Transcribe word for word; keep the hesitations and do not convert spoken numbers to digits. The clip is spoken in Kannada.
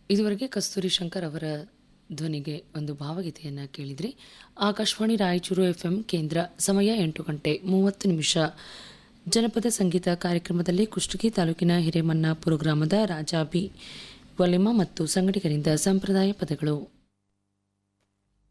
ಇದುವರೆಗೆ ಕಸ್ತೂರಿ ಶಂಕರ್ ಅವರ ಧ್ವನಿಗೆ ಒಂದು ಭಾವಗೀತೆಯನ್ನು ಕೇಳಿದ್ರಿ. ಆಕಾಶವಾಣಿ ರಾಯಚೂರು ಎಫ್ಎಂ ಕೇಂದ್ರ. ಸಮಯ ಎಂಟು ಗಂಟೆ ಮೂವತ್ತು ನಿಮಿಷ. ಜನಪದ ಸಂಗೀತ ಕಾರ್ಯಕ್ರಮದಲ್ಲಿ ಕುಷ್ಟಗಿ ತಾಲೂಕಿನ ಹಿರೇಮನ್ನಾಪುರ ಗ್ರಾಮದ ರಾಜಾ ಬಿ ವಲಿಮಾ ಮತ್ತು ಸಂಗಡಿಗರಿಂದ ಸಂಪ್ರದಾಯ ಪದಗಳು.